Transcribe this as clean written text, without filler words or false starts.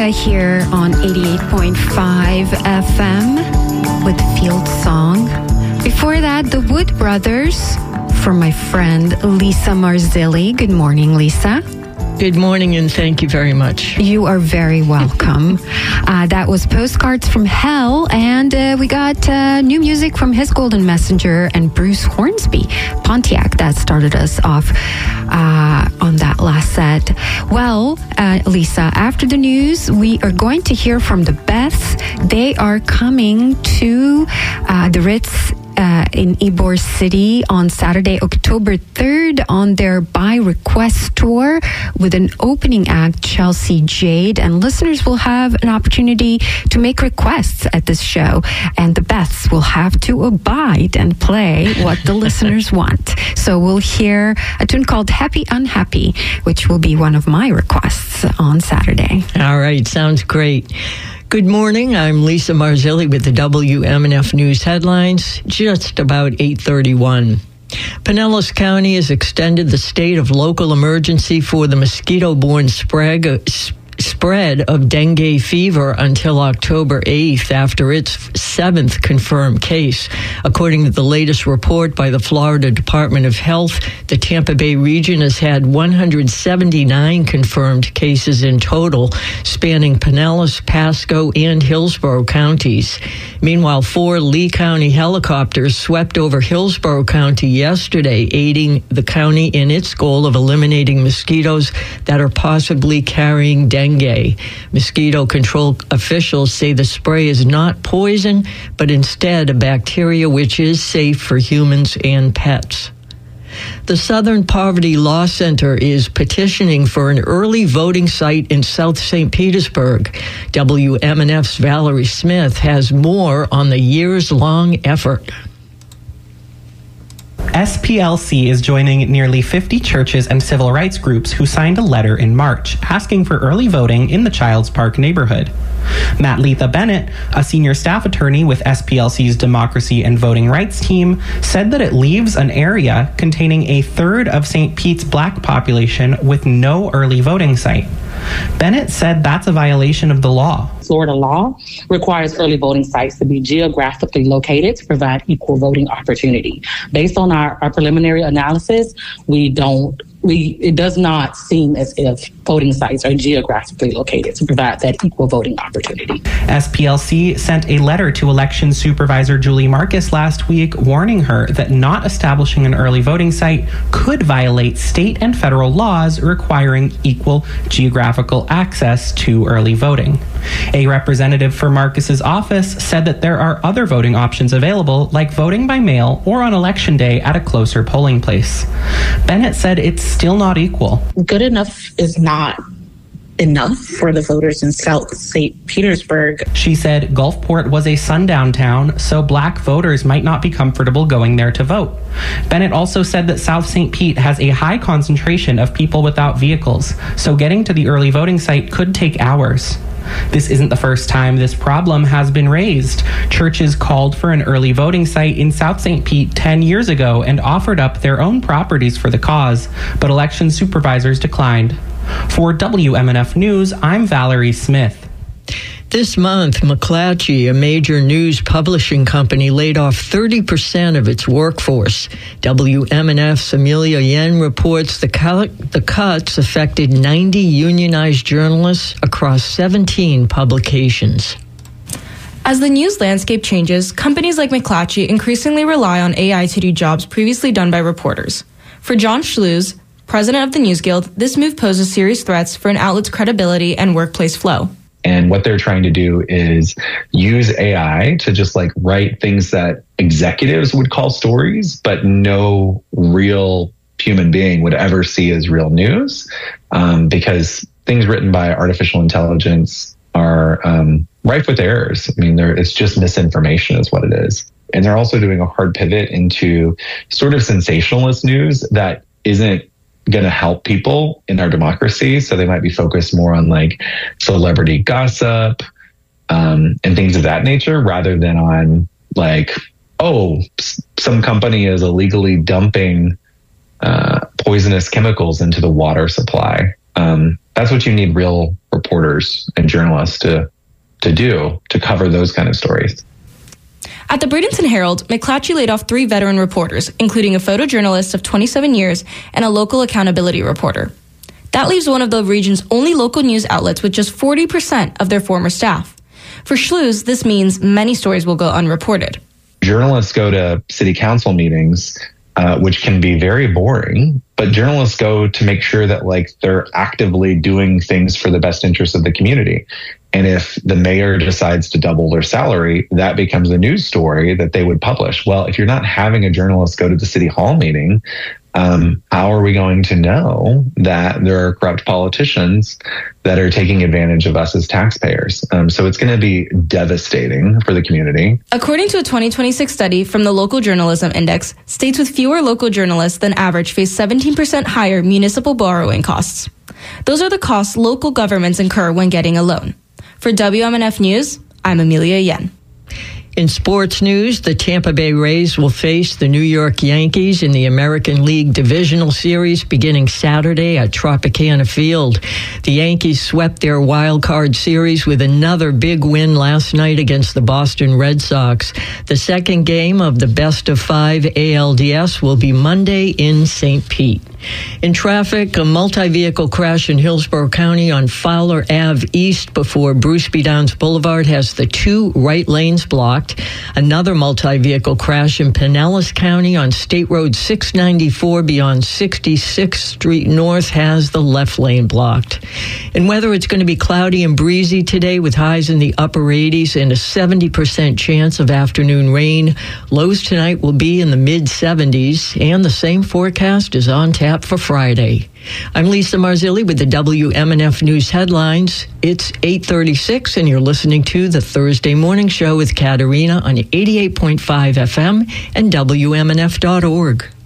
Lisa here on 88.5 FM with Field Song. Before that, the Wood Brothers from my friend Lisa Marzilli. Good morning, Lisa. Good morning, and thank you very much. You are very welcome. That was Postcards from Hell, and we got new music from His Golden Messenger and Bruce Hornsby, Pontiac. That started us off on that last set. Well, Lisa, after the news, we are going to hear from the Beths. They are coming to the Ritz in Ybor City on Saturday, October 3rd on their By Request tour with an opening act, Chelsea Jade. And listeners will have an opportunity to make requests at this show. And the Beths will have to abide and play what the listeners want. So we'll hear a tune called Happy Unhappy, which will be one of my requests on Saturday. All right, sounds great. Good morning. I'm Lisa Marzilli with the WMNF News headlines. Just about 8:31. Pinellas County has extended the state of local emergency for the mosquito-borne spread of dengue fever until October 8th after its 7th confirmed case. According to the latest report by the Florida Department of Health, the Tampa Bay region has had 179 confirmed cases in total, spanning Pinellas, Pasco, and Hillsborough counties. Meanwhile, 4 Lee County helicopters swept over Hillsborough County yesterday, aiding the county in its goal of eliminating mosquitoes that are possibly carrying dengue. Mosquito control officials say the spray is not poison, but instead a bacteria which is safe for humans and pets. The Southern Poverty Law Center is petitioning for an early voting site in South St. Petersburg. WMNF's Valerie Smith has more on the years-long effort. SPLC is joining nearly 50 churches and civil rights groups who signed a letter in March asking for early voting in the Childs Park neighborhood. Matt Letha Bennett, a senior staff attorney with SPLC's Democracy and Voting Rights team, said that it leaves an area containing a third of St. Pete's black population with no early voting site. Bennett said that's a violation of the law. Florida law requires early voting sites to be geographically located to provide equal voting opportunity. Based on our preliminary analysis, it does not seem as if voting sites are geographically located to provide that equal voting opportunity. SPLC sent a letter to Election Supervisor Julie Marcus last week warning her that not establishing an early voting site could violate state and federal laws requiring equal geographical access to early voting. A representative for Marcus's office said that there are other voting options available, like voting by mail or on election day at a closer polling place. Bennett said it's still not equal. Good enough is not enough for the voters in South St. Petersburg. She said Gulfport was a sundown town, so black voters might not be comfortable going there to vote. Bennett also said that South St. Pete has a high concentration of people without vehicles, so getting to the early voting site could take hours. This isn't the first time this problem has been raised. Churches called for an early voting site in South St. Pete 10 years ago and offered up their own properties for the cause, but election supervisors declined. For WMNF News, I'm Valerie Smith. This month, McClatchy, a major news publishing company, laid off 30% of its workforce. WMNF's Amelia Yen reports the cuts affected 90 unionized journalists across 17 publications. As the news landscape changes, companies like McClatchy increasingly rely on AI to do jobs previously done by reporters. For John Schlues, president of the News Guild, this move poses serious threats for an outlet's credibility and workplace flow. And what they're trying to do is use AI to just write things that executives would call stories, but no real human being would ever see as real news, because things written by artificial intelligence are rife with errors. I mean, it's just misinformation is what it is. And they're also doing a hard pivot into sort of sensationalist news that isn't going to help people in our democracy. So they might be focused more on celebrity gossip and things of that nature, rather than on some company is illegally dumping poisonous chemicals into the water supply. That's what you need real reporters and journalists to do to cover those kind of stories. At the Bradenton Herald, McClatchy laid off 3 veteran reporters, including a photojournalist of 27 years and a local accountability reporter. That leaves one of the region's only local news outlets with just 40% of their former staff. For Schlues, this means many stories will go unreported. Journalists go to city council meetings, which can be very boring, but journalists go to make sure that they're actively doing things for the best interest of the community. And if the mayor decides to double their salary, that becomes a news story that they would publish. Well, if you're not having a journalist go to the city hall meeting, how are we going to know that there are corrupt politicians that are taking advantage of us as taxpayers? So it's going to be devastating for the community. According to a 2026 study from the Local Journalism Index, states with fewer local journalists than average face 17% higher municipal borrowing costs. Those are the costs local governments incur when getting a loan. For WMNF News, I'm Amelia Yen. In sports news, the Tampa Bay Rays will face the New York Yankees in the American League Divisional Series beginning Saturday at Tropicana Field. The Yankees swept their wild card series with another big win last night against the Boston Red Sox. The second game of the best-of-5 ALDS will be Monday in St. Pete. In traffic, a multi-vehicle crash in Hillsborough County on Fowler Ave East before Bruce B. Downs Boulevard has the 2 right lanes blocked. Another multi-vehicle crash in Pinellas County on State Road 694 beyond 66th Street North has the left lane blocked. And weather, it's going to be cloudy and breezy today with highs in the upper 80s and a 70% chance of afternoon rain. Lows tonight will be in the mid-70s, and the same forecast is on tap for Friday. I'm Lisa Marzilli with the WMNF News headlines. It's 8:36, and you're listening to the Thursday Morning Show with Katerina on 88.5 FM and WMNF.org.